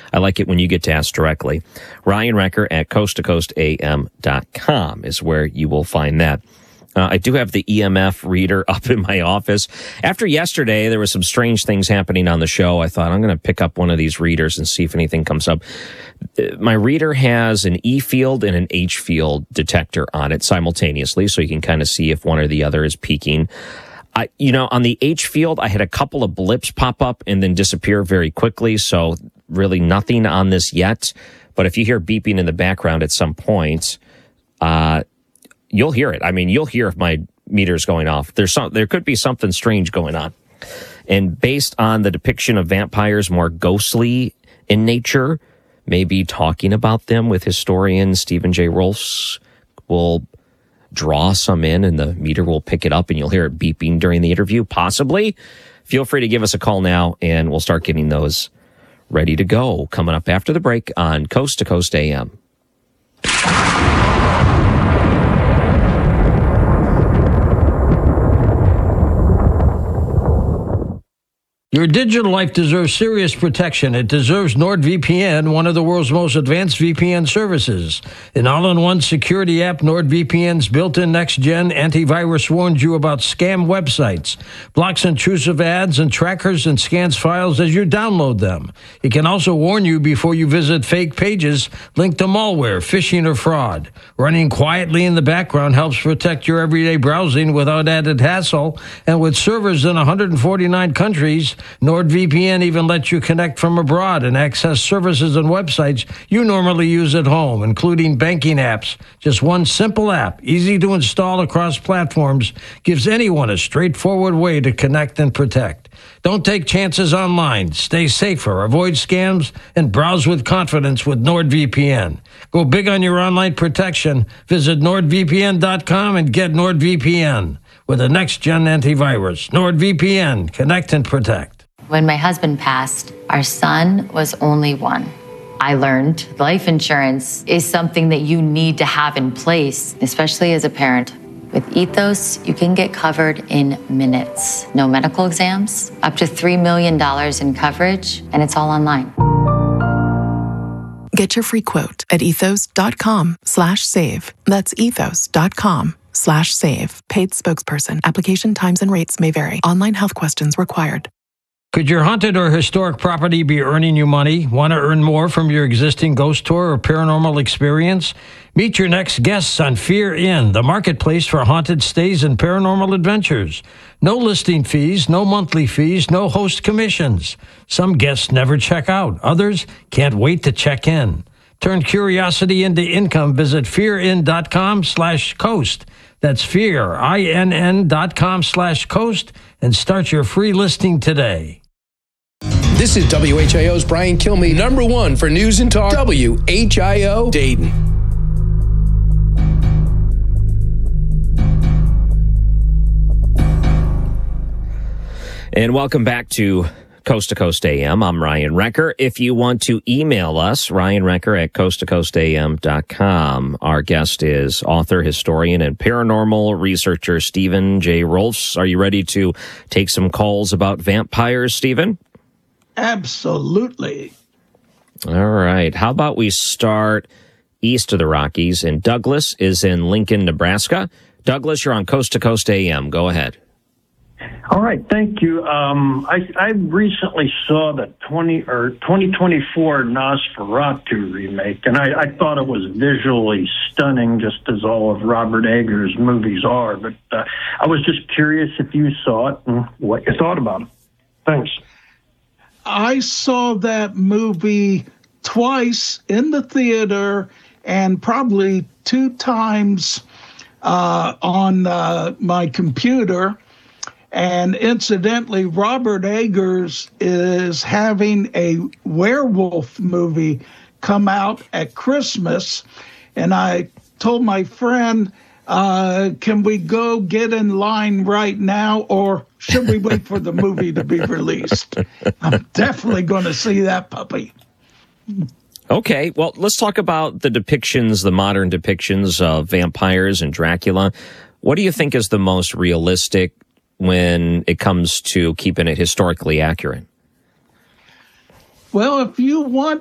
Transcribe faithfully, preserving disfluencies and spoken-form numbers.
I like it when you get to ask directly. Ryan Recker at coast to coast a m dot com is where you will find that. Uh, I do have the E M F reader up in my office. After yesterday, there were some strange things happening on the show. I thought I'm going to pick up one of these readers and see if anything comes up. My reader has an E field and an H field detector on it simultaneously, so you can kind of see if one or the other is peaking. I, you know, on the H field, I had a couple of blips pop up and then disappear very quickly, so really nothing on this yet. But if you hear beeping in the background at some point, uh, you'll hear it. I mean, you'll hear if my meter's going off. There's some, there could be something strange going on. And based on the depiction of vampires more ghostly in nature, maybe talking about them with historian Stephen J. Rolfs will draw some in and the meter will pick it up and you'll hear it beeping during the interview, possibly. Feel free to give us a call now and we'll start getting those ready to go coming up after the break on Coast to Coast A M. Your digital life deserves serious protection. It deserves NordVPN, one of the world's most advanced V P N services. An all-in-one security app, NordVPN's built-in next-gen antivirus warns you about scam websites, blocks intrusive ads and trackers, and scans files as you download them. It can also warn you before you visit fake pages linked to malware, phishing, or fraud. Running quietly in the background helps protect your everyday browsing without added hassle, and with servers in one hundred forty-nine countries, NordVPN even lets you connect from abroad and access services and websites you normally use at home, including banking apps. Just one simple app, easy to install across platforms, gives anyone a straightforward way to connect and protect. Don't take chances online. Stay safer, avoid scams, and browse with confidence with NordVPN. Go big on your online protection. Visit nord v p n dot com and get NordVPN. With a next-gen antivirus, NordVPN, connect and protect. When my husband passed, our son was only one. I learned life insurance is something that you need to have in place, especially as a parent. With Ethos, you can get covered in minutes. No medical exams, up to three million dollars in coverage, and it's all online. Get your free quote at ethos.com slash save. That's ethos.com slash save. Paid spokesperson. Application times and rates may vary. Online health questions required. Could your haunted or historic property be earning you money? Want to earn more from your existing ghost tour or paranormal experience? Meet your next guests on Fear Inn, the marketplace for haunted stays and paranormal adventures. No listing fees, no monthly fees, no host commissions. Some guests never check out. Others can't wait to check in. Turn curiosity into income. Visit fearin.com slash coast. That's fear, I N N dot com slash coast, and start your free listing today. This is W H I O's Brian Kilmeade, number one for news and talk, W H I O Dayton. And welcome back to Coast to Coast A M. I'm Ryan Recker. If you want to email us, Ryan Recker at coast to coast a m dot com. Our guest is author, historian, and paranormal researcher Stephen J. Rolfs. Are you ready to take some calls about vampires, Stephen? Absolutely. All right. How about we start east of the Rockies, and Douglas is in Lincoln, Nebraska. Douglas, you're on Coast to Coast A M. Go ahead. All right, thank you. Um, I, I recently saw the twenty or twenty twenty-four Nosferatu remake, and I, I thought it was visually stunning, just as all of Robert Eggers' movies are. But uh, I was just curious if you saw it and what you thought about it. Thanks. I saw that movie twice in the theater and probably two times uh, on uh, my computer. And incidentally, Robert Eggers is having a werewolf movie come out at Christmas. And I told my friend, uh, can we go get in line right now, or should we wait for the movie to be released? I'm definitely going to see that puppy. Okay, well, let's talk about the depictions, the modern depictions of vampires and Dracula. What do you think is the most realistic when it comes to keeping it historically accurate? Well, if you want